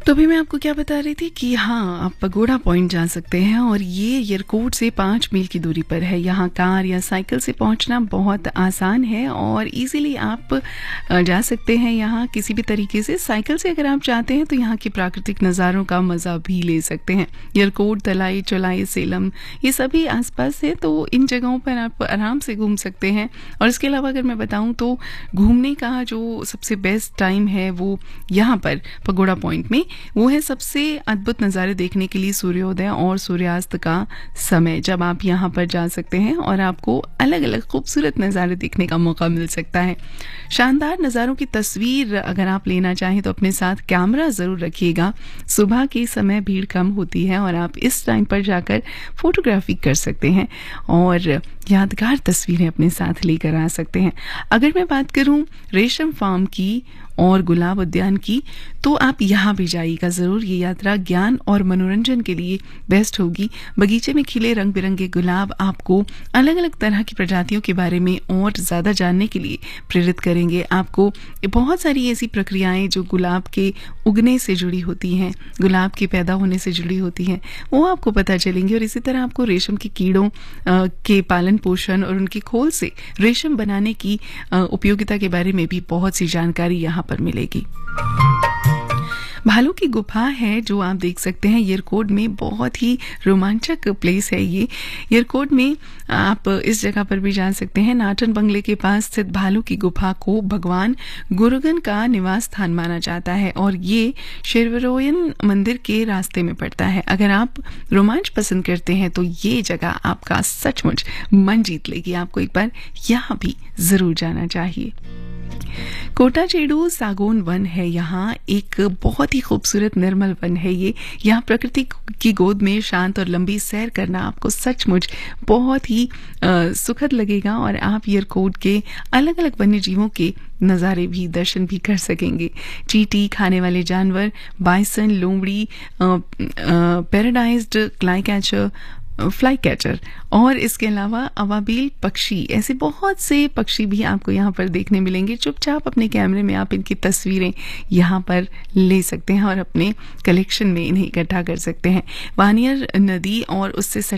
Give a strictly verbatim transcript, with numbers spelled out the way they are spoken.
तो अभी मैं आपको क्या बता रही थी कि हाँ, आप पगोड़ा पॉइंट जा सकते हैं और ये एयरपोर्ट से पाँच मील की दूरी पर है। यहाँ कार या साइकिल से पहुँचना बहुत आसान है और इजीली आप जा सकते हैं यहाँ किसी भी तरीके से। साइकिल से अगर आप चाहते हैं तो यहाँ के प्राकृतिक नज़ारों का मज़ा भी ले सकते हैं। एयरपोर्ट, तलाई, चौलाई, सेलम ये सभी आसपास है, तो इन जगहों पर आप आराम से घूम सकते हैं। और इसके अलावा अगर मैं बताऊँ तो घूमने का जो सबसे बेस्ट टाइम है वो यहाँ पर पगोड़ा पॉइंट में वो है सबसे अद्भुत नज़ारे देखने के लिए सूर्योदय और सूर्यास्त का समय, जब आप यहाँ पर जा सकते हैं और आपको अलग अलग खूबसूरत नज़ारे देखने का मौका मिल सकता है। शानदार नज़ारों की तस्वीर अगर आप लेना चाहें तो अपने साथ कैमरा ज़रूर रखिएगा। सुबह के समय भीड़ कम होती है और आप इस टाइम पर जाकर फोटोग्राफी कर सकते हैं और यादगार तस्वीरें अपने साथ लेकर आ सकते हैं। अगर मैं बात करूं रेशम फार्म की और गुलाब उद्यान की, तो आप यहाँ भी जाइएगा ज़रूर। ये यात्रा ज्ञान और मनोरंजन के लिए बेस्ट होगी। बगीचे में खिले रंग बिरंगे गुलाब आपको अलग अलग तरह की प्रजातियों के बारे में और ज़्यादा जानने के लिए प्रेरित करेंगे। आपको बहुत सारी ऐसी प्रक्रियाएं जो गुलाब के उगने से जुड़ी होती हैं, गुलाब के पैदा होने से जुड़ी होती हैं, वो आपको पता चलेंगी। और इसी तरह आपको रेशम के कीड़ों के पालन पोषण और उनकी खोल से रेशम बनाने की उपयोगिता के बारे में भी बहुत सी जानकारी यहाँ पर मिलेगी। भालू की गुफा है जो आप देख सकते हैं येरकोड में, बहुत ही रोमांचक प्लेस है ये। येरकोड में आप इस जगह पर भी जा सकते हैं। नाटन बंगले के पास स्थित भालू की गुफा को भगवान गुरुगन का निवास स्थान माना जाता है और ये शेरवरोयन मंदिर के रास्ते में पड़ता है। अगर आप रोमांच पसंद करते हैं तो ये जगह आपका सचमुच मन जीत लेगी। आपको एक बार यहाँ भी जरूर जाना चाहिए। कोटाचेडू सागौन वन है, यहाँ एक बहुत ही खूबसूरत निर्मल वन है ये। यहाँ प्रकृति की गोद में शांत और लंबी सैर करना आपको सचमुच बहुत ही आ, सुखद लगेगा और आप येरकोड के अलग अलग वन्य जीवों के नज़ारे भी दर्शन भी कर सकेंगे। चींटी, खाने वाले जानवर, बाइसन, लोमड़ी, पैराडाइज्ड फ्लाई कैचर फ्लाई कैचर और इसके अलावा अवाबील पक्षी, ऐसे बहुत से पक्षी भी आपको यहाँ पर देखने मिलेंगे। चुपचाप अपने कैमरे में आप इनकी तस्वीरें यहाँ पर ले सकते हैं और अपने कलेक्शन में इन्हें इकट्ठा कर सकते हैं। वानियर नदी और उससे